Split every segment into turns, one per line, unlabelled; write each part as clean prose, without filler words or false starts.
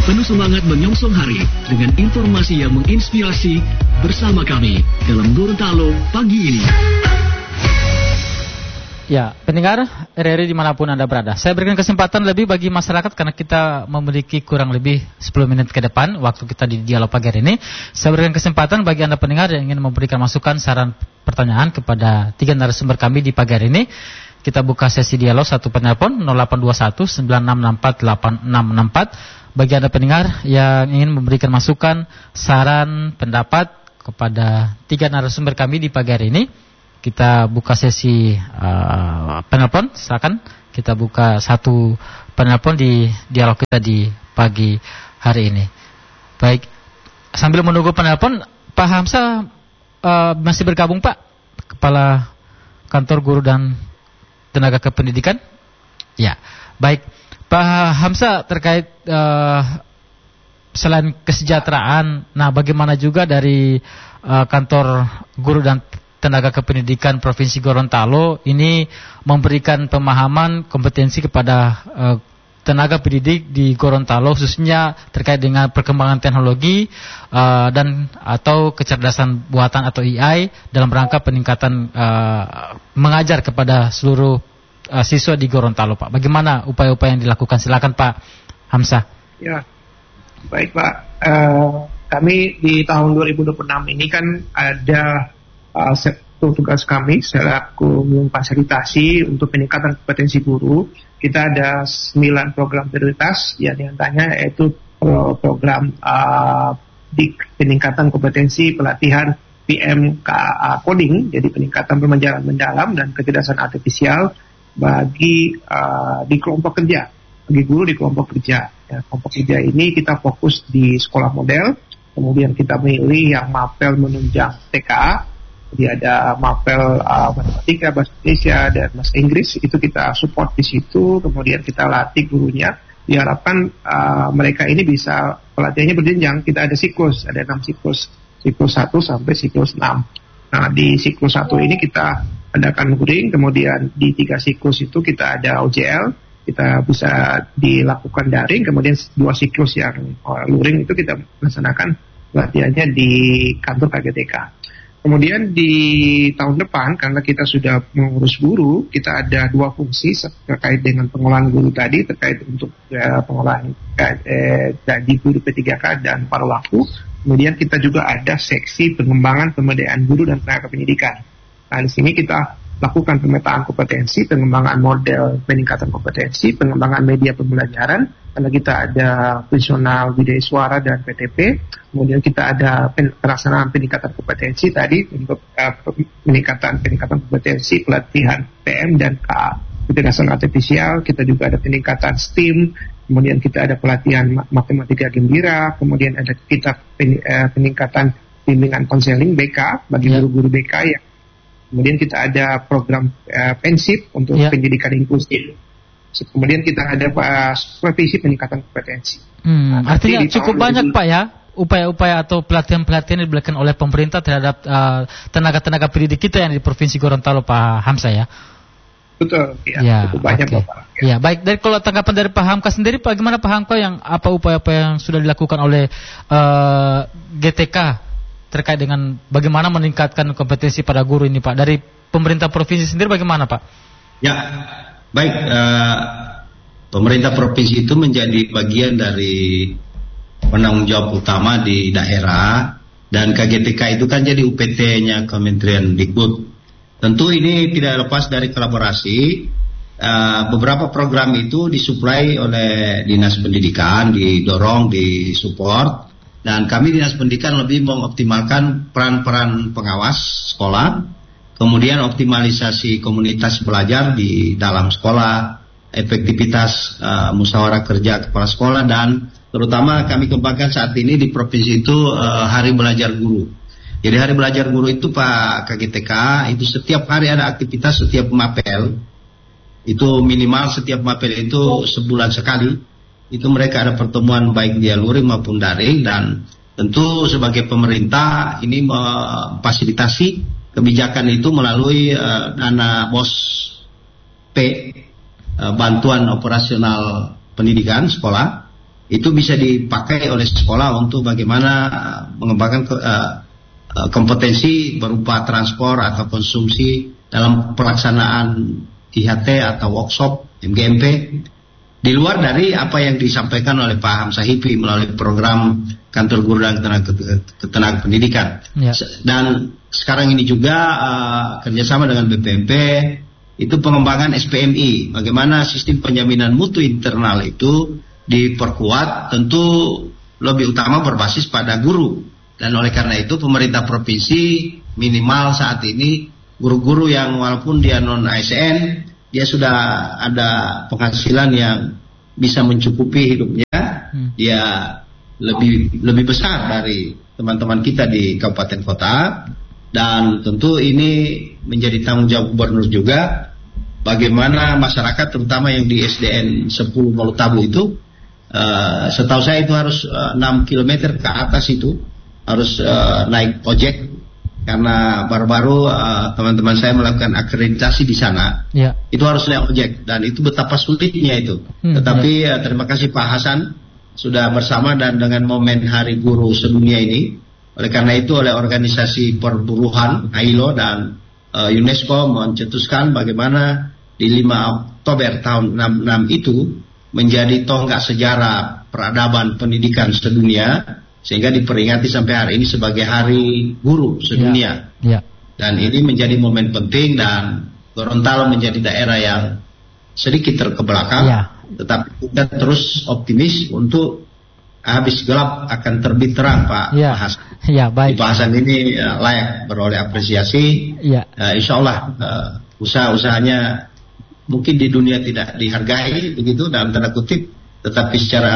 Penuh semangat menyongsong hari dengan informasi yang menginspirasi bersama kami dalam Gorontalo pagi ini.
Ya, pendengar RRI dimanapun Anda berada, saya berikan kesempatan lebih bagi masyarakat karena kita memiliki kurang lebih 10 menit ke depan waktu kita di dialog pagi hari ini. Saya berikan kesempatan bagi Anda pendengar yang ingin memberikan masukan, saran, pertanyaan kepada 3 narasumber kami di pagi hari ini. Kita buka sesi dialog, satu penelpon 0821 9664 8664. Bagi Anda pendengar yang ingin memberikan masukan, saran, pendapat kepada 3 narasumber kami di pagi hari ini, kita buka sesi penelpon. Silakan kita buka satu penelpon di dialog kita di pagi hari ini. Baik, sambil menunggu penelpon, Pak Hamzah masih bergabung, Pak, Kepala Kantor Guru dan Tenaga Kependidikan. Ya, baik, Pak Hamzah, terkait selain kesejahteraan, nah bagaimana juga dari Kantor Guru dan Tenaga Kependidikan Provinsi Gorontalo ini memberikan pemahaman kompetensi kepada tenaga pendidik di Gorontalo, khususnya terkait dengan perkembangan teknologi dan atau kecerdasan buatan atau AI dalam rangka peningkatan mengajar kepada seluruh siswa di Gorontalo, Pak. Bagaimana upaya-upaya yang dilakukan? Silakan Pak Hamzah.
Ya, baik Pak. Kami di tahun 2026 ini kan ada tugas kami selaku memfasilitasi untuk peningkatan kompetensi guru. Kita ada 9 program prioritas, yang diantaranya yaitu program di peningkatan kompetensi pelatihan PMKA coding, jadi peningkatan pembelajaran mendalam dan kecerdasan artifisial bagi di kelompok kerja, bagi guru di kelompok kerja. Ya, kelompok kerja ini kita fokus di sekolah model, kemudian kita memilih yang mapel menunjang TKA. Jadi ada mapel matematika, bahasa Indonesia, dan bahasa Inggris, itu kita support di situ. Kemudian kita latih gurunya. Diharapkan mereka ini bisa, pelatihannya berjenjang. Kita ada siklus, ada 6 siklus 1 sampai siklus 6. Nah, di siklus 1 ini kita adakan luring, kemudian di 3 siklus itu kita ada OJL, kita bisa dilakukan daring, kemudian 2 siklus yang luring itu kita melaksanakan pelatihannya di kantor KGTK. Kemudian di tahun depan, karena kita sudah mengurus guru, kita ada 2 fungsi terkait dengan pengolahan guru tadi, terkait untuk pengolahan gaji guru P3K dan paruh waktu. Kemudian kita juga ada seksi pengembangan pemberdayaan guru dan tenaga pendidikan. Nah, di sini kita lakukan pemetaan kompetensi, pengembangan model peningkatan kompetensi, pengembangan media pembelajaran, karena kita ada visional budaya suara dan PTP. Kemudian kita ada pelaksanaan peningkatan kompetensi tadi untuk peningkatan kompetensi pelatihan PM dan KA, kecerdasan artifisial. Kita juga ada peningkatan STEAM, kemudian kita ada pelatihan matematika gembira, kemudian ada kita peningkatan bimbingan konseling BK bagi guru-guru BK ya. Kemudian kita ada program pensip untuk pendidikan inklusif. Kemudian kita ada supervisi peningkatan kompetensi.
Artinya cukup banyak Pak ya, upaya-upaya atau pelatihan-pelatihan yang diberikan oleh pemerintah terhadap tenaga-tenaga pendidik kita yang di Provinsi Gorontalo, Pak Hamzah ya.
Betul, ya, cukup banyak Bapak.
Ya, baik. Dari kalau tanggapan dari Pak Hamka sendiri, bagaimana Pak Hamka yang apa upaya-upaya yang sudah dilakukan oleh GTK terkait dengan bagaimana meningkatkan kompetensi pada guru ini, Pak? Dari pemerintah provinsi sendiri bagaimana, Pak?
Ya, baik. Pemerintah provinsi itu menjadi bagian dari penanggung jawab utama di daerah, dan KGTK itu kan jadi UPT-nya Kementerian Dikbud. Tentu ini tidak lepas dari kolaborasi. Beberapa program itu disuplai oleh Dinas Pendidikan, didorong, disupport. Dan kami Dinas Pendidikan lebih mengoptimalkan peran-peran pengawas sekolah, kemudian optimalisasi komunitas belajar di dalam sekolah, efektivitas musyawarah kerja kepala sekolah, dan terutama kami kembangkan saat ini di provinsi itu Hari Belajar Guru. Jadi Hari Belajar Guru itu Pak KGTK, itu setiap hari ada aktivitas, setiap mapel, itu minimal setiap mapel itu sebulan sekali. Itu mereka ada pertemuan baik dia luring maupun daring, dan tentu sebagai pemerintah ini memfasilitasi kebijakan itu melalui dana BOS P, bantuan operasional pendidikan sekolah, itu bisa dipakai oleh sekolah untuk bagaimana mengembangkan kompetensi berupa transport atau konsumsi dalam pelaksanaan IHT atau workshop MGMP di luar dari apa yang disampaikan oleh Pak Hamzah Hippi melalui program Kantor Guru dan Tenaga Pendidikan. Ya. Dan sekarang ini juga kerjasama dengan BPMP itu pengembangan SPMI, bagaimana sistem penjaminan mutu internal itu diperkuat, tentu lebih utama berbasis pada guru. Dan oleh karena itu pemerintah provinsi minimal saat ini guru-guru yang walaupun dia non ASN, dia sudah ada penghasilan yang bisa mencukupi hidupnya, dia lebih besar dari teman-teman kita di kabupaten kota. Dan tentu ini menjadi tanggung jawab gubernur juga, bagaimana masyarakat terutama yang di SDN 10 Molutabu itu, setahu saya itu harus 6 km ke atas itu harus naik ojek, karena baru-baru teman-teman saya melakukan akreditasi di sana, itu harus naik ojek, dan itu betapa sulitnya itu. Tetapi terima kasih Pak Hasan sudah bersama dan dengan momen Hari Guru Sedunia ini. Oleh karena itu oleh organisasi perburuhan ILO dan UNESCO mencetuskan bagaimana di 5 Oktober tahun 66 itu menjadi tonggak sejarah peradaban pendidikan sedunia, sehingga diperingati sampai hari ini sebagai Hari Guru Sedunia. Dan ini menjadi momen penting, dan Gorontalo menjadi daerah yang sedikit terkebelakang, tetapi kita terus optimis untuk habis gelap akan terbit terang, Pak Hasan.
Baik.
Pak Hasan ini layak beroleh apresiasi. Insya Allah usaha-usahanya mungkin di dunia tidak dihargai begitu dalam tanda kutip, tetapi secara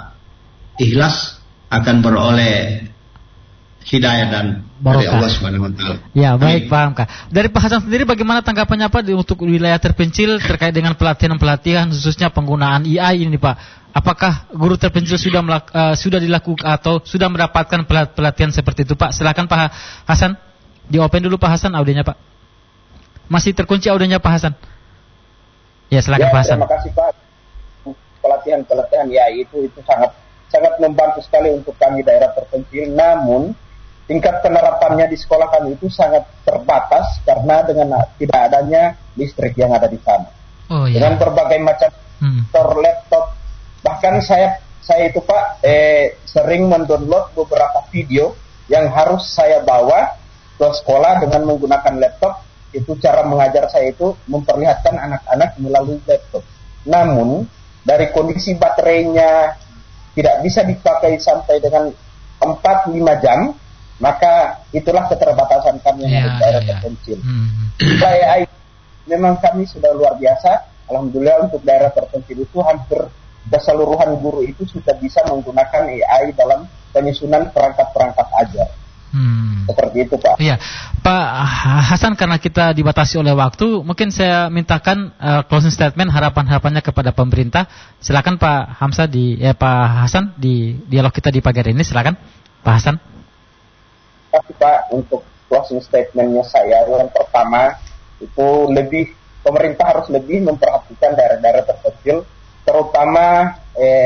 ikhlas akan beroleh hidayah dan dari Allah Subhanahu wa taala.
Baik Pak Hamka. Dari Pak Hasan sendiri bagaimana tanggapannya Pak untuk wilayah terpencil terkait dengan pelatihan khususnya penggunaan AI ini Pak? Apakah guru terpencil sudah dilakukan atau sudah mendapatkan pelatihan seperti itu Pak? Silakan Pak Hasan. Di open dulu Pak Hasan audionya Pak. Masih terkunci audionya Pak Hasan. Silakan Pak Hasan.
Terima kasih Pak. Pelatihan AI itu sangat membantu sekali untuk kami daerah terpencil. Namun tingkat penerapannya di sekolah kami itu sangat terbatas karena dengan tidak adanya listrik yang ada di sana. Dengan berbagai macam laptop, bahkan saya itu Pak sering mendownload beberapa video yang harus saya bawa ke sekolah dengan menggunakan laptop. Itu cara mengajar saya itu memperlihatkan anak-anak melalui laptop. Namun dari kondisi baterainya tidak bisa dipakai sampai dengan 4-5 jam, maka itulah keterbatasan kami di daerah terpencil. AI memang kami sudah luar biasa. Alhamdulillah untuk daerah terpencil itu hampir keseluruhan guru itu sudah bisa menggunakan AI dalam penyusunan perangkat-perangkat ajar. Seperti itu Pak.
Pak Hasan, karena kita dibatasi oleh waktu, mungkin saya mintakan closing statement harapan-harapannya kepada pemerintah. Silakan Pak Hamzah Pak Hasan di dialog kita di pagi hari ini. Silakan Pak Hasan.
Terima kasih Pak untuk closing statementnya saya. Yang pertama itu pemerintah harus lebih memperhatikan daerah-daerah terpencil, terutama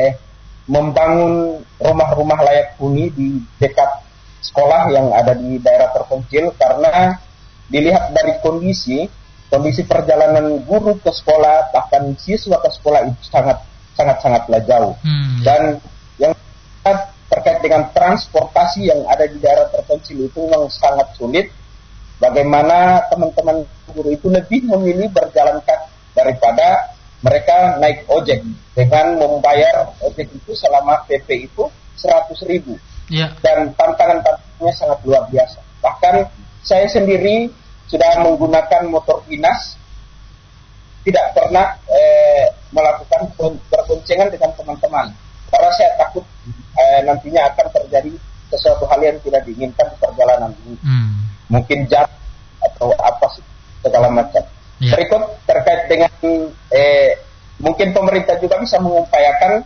membangun rumah-rumah layak huni di dekat sekolah yang ada di daerah terpencil, karena dilihat dari kondisi perjalanan guru ke sekolah bahkan siswa ke sekolah itu sangatlah jauh. Dan yang terkait dengan transportasi yang ada di daerah terpencil itu memang sangat sulit. Bagaimana teman-teman guru itu lebih memilih berjalan kaki daripada mereka naik ojek, dengan membayar ojek itu selama PP itu 100.000. Dan tantangan-tantangannya sangat luar biasa. Bahkan saya sendiri sudah menggunakan motor dinas, tidak pernah melakukan berboncengan dengan teman-teman, karena saya takut nantinya akan terjadi sesuatu hal yang tidak diinginkan di perjalanan ini. Mungkin jam atau apa segala macam. Berikut terkait dengan mungkin pemerintah juga bisa mengupayakan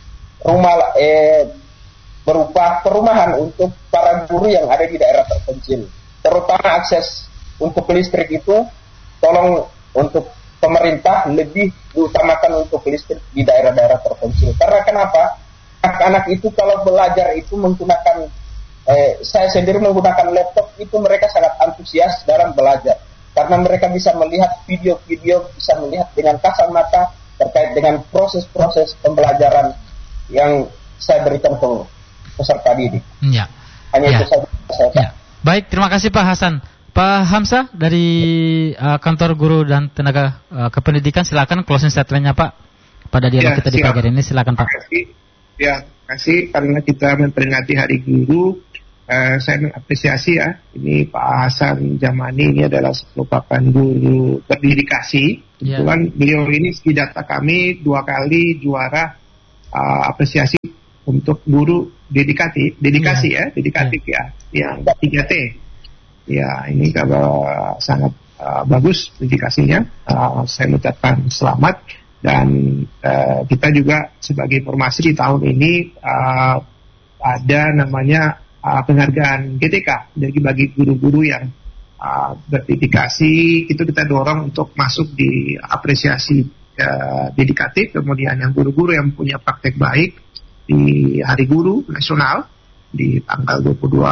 berupa perumahan untuk para guru yang ada di daerah terpencil, terutama akses untuk listrik itu tolong untuk pemerintah lebih diutamakan untuk listrik di daerah-daerah terpencil. Karena kenapa? anak-anak itu kalau belajar itu menggunakan saya sendiri menggunakan laptop itu mereka sangat antusias dalam belajar karena mereka bisa melihat video-video, bisa melihat dengan kasat mata terkait dengan proses-proses pembelajaran yang saya berikan ke peserta didik.
Ya.
Hanya itu saja.
Ya. Baik, terima kasih Pak Hasan. Pak Hamzah dari kantor guru dan tenaga kependidikan, silakan closing statement-nya Pak pada dialog kita di pagi ini, silakan Pak.
Terima kasih karena kita memperingati Hari Guru. Saya mengapresiasi ya, ini Pak Hasan Jamani ini adalah merupakan guru berdedikasi. Kebetulan beliau ini di data kami 2 kali juara apresiasi untuk guru dedikatif ya, yang 3T. Ya, ini kalau sangat bagus dedikasinya. Saya mengucapkan selamat dan kita juga sebagai informasi di tahun ini ada namanya penghargaan GTK bagi guru-guru yang berdedikasi. Itu kita dorong untuk masuk di apresiasi dedikatif. Kemudian yang guru-guru yang punya praktek baik di Hari Guru Nasional di tanggal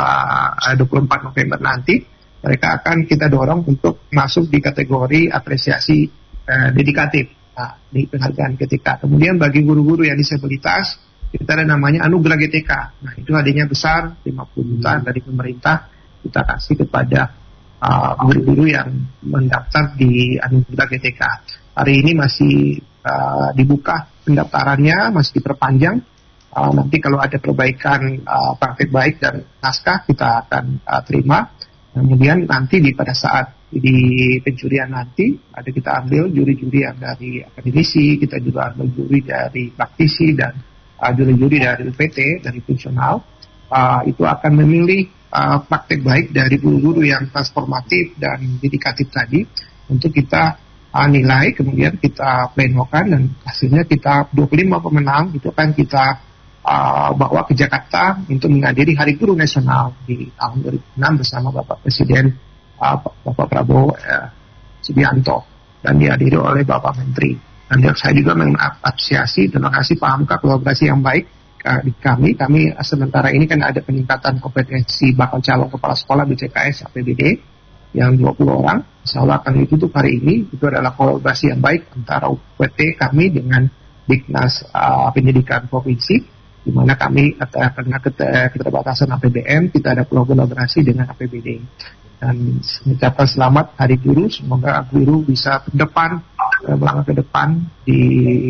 24 November nanti, mereka akan kita dorong untuk masuk di kategori apresiasi dedikatif di penghargaan GTK. Kemudian bagi guru-guru yang disabilitas, kita ada namanya Anugerah GTK. Nah, itu hadiahnya besar, 50 juta dari pemerintah. Kita kasih kepada guru-guru yang mendaftar di Anugerah GTK. Hari ini masih dibuka pendaftarannya, masih diperpanjang. Nanti kalau ada perbaikan praktek baik dan naskah, kita akan terima. Kemudian nanti pada saat di pencurian nanti, ada kita ambil juri-juri yang dari akademisi, kita juga ambil juri dari praktisi dan juri-juri dari UPT, dari fungsional. Itu akan memilih praktek baik dari guru-guru yang transformatif dan dedikatif tadi untuk kita nilai, kemudian kita plenokan dan hasilnya kita 25 pemenang itu akan kita bawa ke Jakarta untuk menghadiri Hari Guru Nasional di tahun 2006 bersama Bapak Presiden Bapak Prabowo Subianto dan dihadiri oleh Bapak Menteri. Dan saya juga mengapresiasi, terima kasih Pak Hamka, kolaborasi yang baik di kami. Kami sementara ini kan ada peningkatan kompetensi bakal calon kepala sekolah BCKS APBD yang 20 orang. Insya Allah akan ditutup hari ini. Itu adalah kolaborasi yang baik antara UPT kami dengan Diknas Pendidikan Provinsi, di mana kami karena keterbatasan APBN, kita ada kolaborasi dengan APBD. Dan mengucapkan selamat Hari Guru, semoga guru bisa ke depan, melangkah ke depan di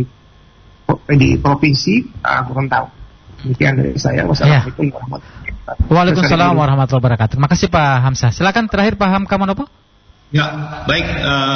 provinsi Gorontalo. Demikian dari saya. Wassalamualaikum warahmatullahi wabarakatuh.
Waalaikumsalam warahmatullahi wabarakatuh. Terima kasih Pak Hamzah. Silakan terakhir Pak Hamka Manopo.
Ya, baik.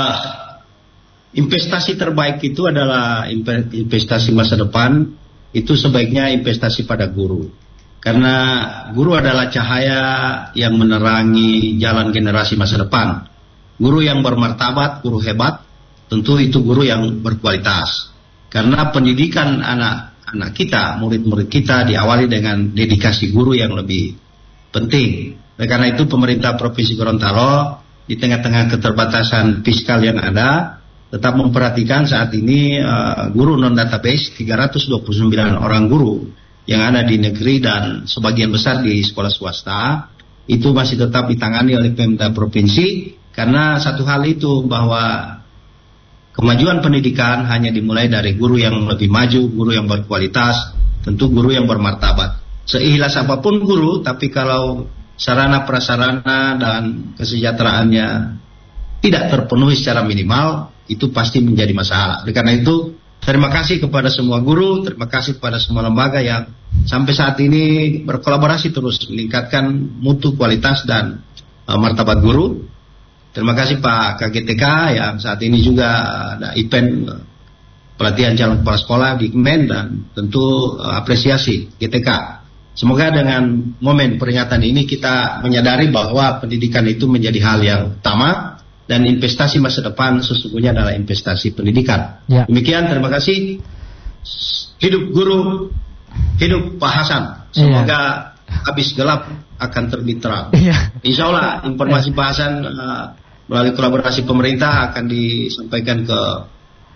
Investasi terbaik itu adalah investasi masa depan. Itu sebaiknya investasi pada guru. Karena guru adalah cahaya yang menerangi jalan generasi masa depan. Guru yang bermartabat, guru hebat, tentu itu guru yang berkualitas. Karena pendidikan anak-anak kita, murid-murid kita diawali dengan dedikasi guru yang lebih penting. Karena itu pemerintah Provinsi Gorontalo di tengah-tengah keterbatasan fiskal yang ada, tetap memperhatikan saat ini guru non-database 329 orang guru yang ada di negeri dan sebagian besar di sekolah swasta itu masih tetap ditangani oleh Pemda Provinsi, karena satu hal itu bahwa kemajuan pendidikan hanya dimulai dari guru yang lebih maju, guru yang berkualitas, tentu guru yang bermartabat. Seikhlas apapun guru, tapi kalau sarana prasarana dan kesejahteraannya tidak terpenuhi secara minimal, itu pasti menjadi masalah. Oleh karena itu, terima kasih kepada semua guru, terima kasih kepada semua lembaga yang sampai saat ini berkolaborasi terus meningkatkan mutu, kualitas, dan martabat guru. Terima kasih Pak KGTK yang saat ini juga ada event pelatihan calon kepala sekolah di Kemen, dan tentu apresiasi GTK. Semoga dengan momen peringatan ini kita menyadari bahwa pendidikan itu menjadi hal yang utama. Dan investasi masa depan sesungguhnya adalah investasi pendidikan. Ya. Demikian, terima kasih. Hidup guru, hidup Pak Hasan. Semoga habis gelap akan terbit terang. Ya. Insya Allah informasi Pak Hasan melalui kolaborasi pemerintah akan disampaikan ke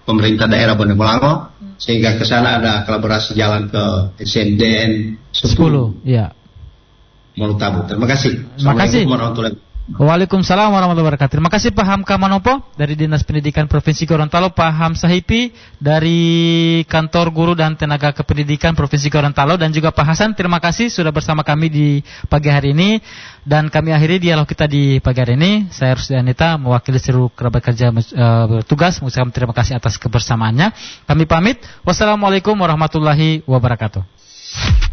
pemerintah daerah Bonegolango, sehingga ke sana ada kolaborasi jalan ke SMDN 10.
Ya.
Molutabu. Terima kasih.
Terima kasih.
Assalamualaikum warahmatullahi wabarakatuh.
Waalaikumsalam warahmatullahi wabarakatuh. Terima kasih Pak Hamka Manopo dari Dinas Pendidikan Provinsi Gorontalo, Pak Hamzah Hipi dari Kantor Guru dan Tenaga Kependidikan Provinsi Gorontalo, dan juga Pak Hasan. Terima kasih sudah bersama kami di pagi hari ini, dan kami akhiri dialog kita di pagi hari ini. Saya Rusdi Anita mewakili seluruh kerabat kerja bertugas mengucapkan terima kasih atas kebersamaannya. Kami pamit. Wassalamualaikum warahmatullahi wabarakatuh.